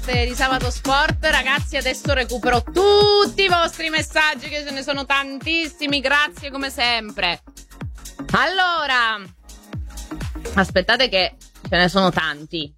parte di Sabato Sport. Ragazzi, adesso recupero tutti i vostri messaggi, che ce ne sono tantissimi, grazie come sempre. Allora, aspettate che ce ne sono tanti.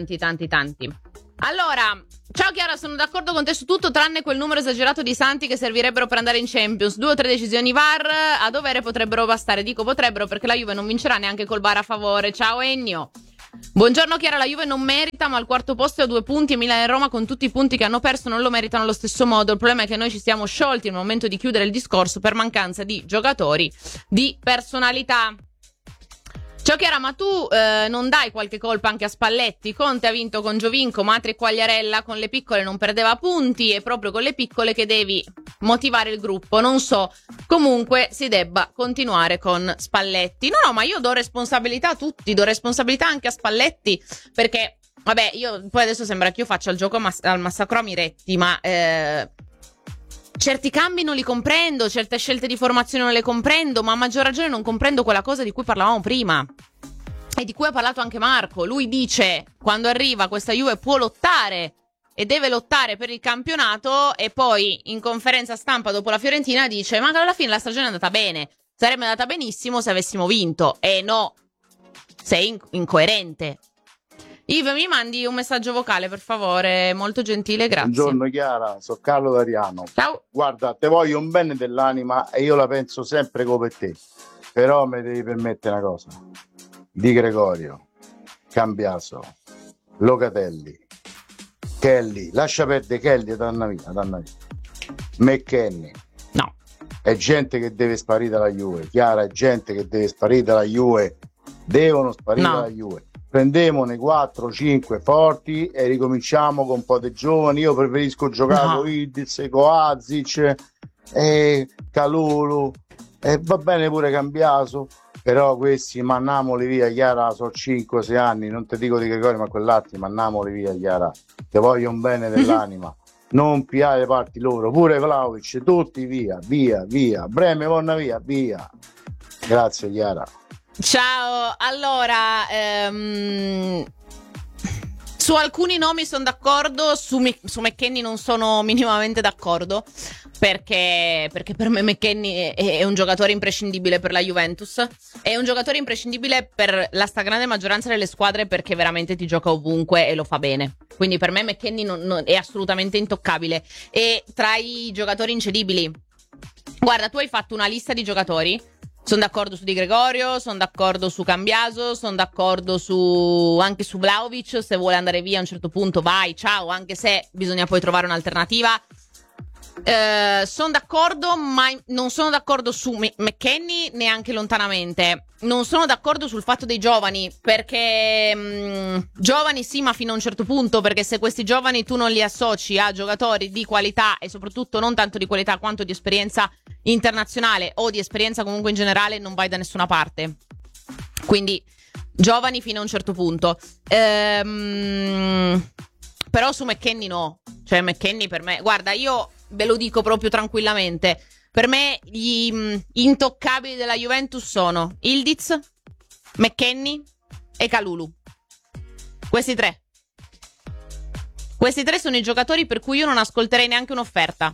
Allora, ciao Chiara, sono d'accordo con te su tutto tranne quel numero esagerato di santi che servirebbero per andare in Champions. 2 o 3 decisioni VAR a dovere potrebbero bastare. Dico potrebbero perché la Juve non vincerà neanche col VAR a favore. Ciao Ennio. Buongiorno Chiara, la Juve non merita, ma al quarto posto è a 2 punti e Milan e Roma con tutti i punti che hanno perso non lo meritano allo stesso modo. Il problema è che noi ci siamo sciolti nel momento di chiudere il discorso per mancanza di giocatori di personalità. Ciao Chiara, ma tu non dai qualche colpa anche a Spalletti? Conte ha vinto con Giovinco, Matri e Quagliarella, con le piccole non perdeva punti, è proprio con le piccole che devi motivare il gruppo, non so, comunque si debba continuare con Spalletti. No, ma io do responsabilità a tutti, do responsabilità anche a Spalletti, perché, vabbè, io poi adesso sembra che io faccia il gioco al massacro a Miretti, ma certi cambi non li comprendo, certe scelte di formazione non le comprendo, ma a maggior ragione non comprendo quella cosa di cui parlavamo prima e di cui ha parlato anche Marco. Lui dice, quando arriva questa Juve può lottare e deve lottare per il campionato, e poi in conferenza stampa dopo la Fiorentina dice, ma alla fine la stagione è andata bene, sarebbe andata benissimo se avessimo vinto. E no, sei incoerente. Ivo, mi mandi un messaggio vocale, per favore, molto gentile, grazie. Buongiorno Chiara, sono Carlo D'Ariano. Ciao. Guarda, te voglio un bene dell'anima e io la penso sempre come te, però mi devi permettere una cosa. Di Gregorio, Cambiaso, Locatelli, Kelly, lascia perdere Kelly, danna via. McKennie. No. È gente che deve sparire dalla Juve, Chiara, è gente che deve sparire dalla Juve, devono sparire dalla Juve. Prendiamone 4-5 forti e ricominciamo con un po' di giovani. Io preferisco giocare con Idiz, Kovacic, Kalulu, e va bene pure Cambiaso, però questi mannamoli via, Chiara, sono 5-6 anni, non ti dico di Gregorio, ma quell'altro mannamoli via, Chiara, te voglio un bene dell'anima. Non piare le parti loro, pure Vlahovic, tutti via, Breme, Vonna via. Grazie Chiara. Ciao, allora su alcuni nomi sono d'accordo, su McKennie non sono minimamente d'accordo, perché per me McKennie è un giocatore imprescindibile per la Juventus, è un giocatore imprescindibile per la stragrande maggioranza delle squadre, perché veramente ti gioca ovunque e lo fa bene. Quindi per me McKennie non è assolutamente intoccabile, e tra i giocatori incedibili, guarda, tu hai fatto una lista di giocatori. Sono d'accordo su Di Gregorio, sono d'accordo su Cambiaso, sono d'accordo anche su Vlahovic, se vuole andare via a un certo punto vai, ciao, anche se bisogna poi trovare un'alternativa. Sono d'accordo, ma non sono d'accordo su McKennie neanche lontanamente. Non sono d'accordo sul fatto dei giovani, perché giovani sì, ma fino a un certo punto, perché se questi giovani tu non li associ a giocatori di qualità, e soprattutto non tanto di qualità quanto di esperienza internazionale o di esperienza comunque in generale, non vai da nessuna parte. Quindi giovani fino a un certo punto. Però su McKennie no. Cioè McKennie per me, guarda, io ve lo dico proprio tranquillamente, per me gli intoccabili della Juventus sono Ildiz, McKennie e Kalulu. Questi tre sono i giocatori per cui io non ascolterei neanche un'offerta.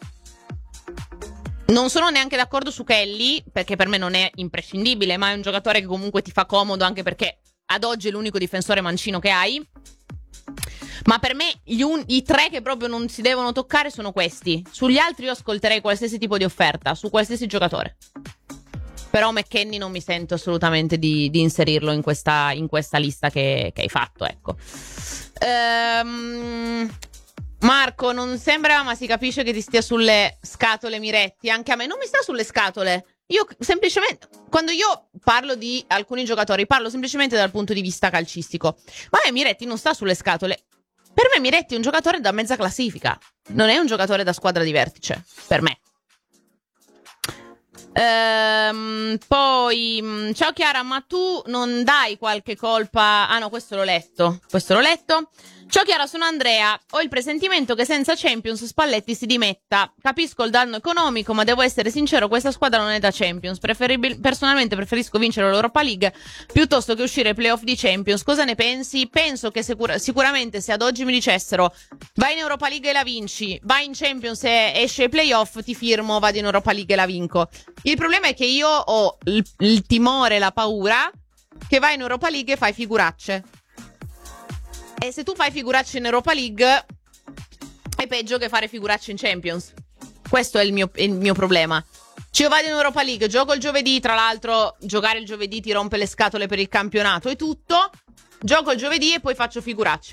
Non sono neanche d'accordo su Kelly, perché per me non è imprescindibile, ma è un giocatore che comunque ti fa comodo, anche perché ad oggi è l'unico difensore mancino che hai. Ma per me i tre che proprio non si devono toccare sono questi. Sugli altri io ascolterei qualsiasi tipo di offerta, su qualsiasi giocatore. Però McKennie non mi sento assolutamente di inserirlo in questa lista che hai fatto, ecco. Marco, non sembra, ma si capisce che ti stia sulle scatole Miretti. Anche a me non mi sta sulle scatole. Io semplicemente, quando io parlo di alcuni giocatori, parlo semplicemente dal punto di vista calcistico. Ma a me Miretti non sta sulle scatole. Per me Miretti è un giocatore da mezza classifica, non è un giocatore da squadra di vertice, per me. Poi, ciao Chiara, ma tu non dai qualche colpa? Ah no, questo l'ho letto. Ciao Chiara, sono Andrea. Ho il presentimento che senza Champions Spalletti si dimetta. Capisco il danno economico, ma devo essere sincero, questa squadra non è da Champions. Personalmente preferisco vincere l'Europa League piuttosto che uscire ai playoff di Champions. Cosa ne pensi? Penso che sicuramente se ad oggi mi dicessero vai in Europa League e la vinci, vai in Champions e esci ai playoff, ti firmo, vado in Europa League e la vinco. Il problema è che io ho il timore, la paura che vai in Europa League e fai figuracce. E se tu fai figuracce in Europa League è peggio che fare figuracce in Champions. Questo è il mio problema. Cioè io vado in Europa League, gioco il giovedì, tra l'altro giocare il giovedì ti rompe le scatole per il campionato e tutto. Gioco il giovedì e poi faccio figuracce.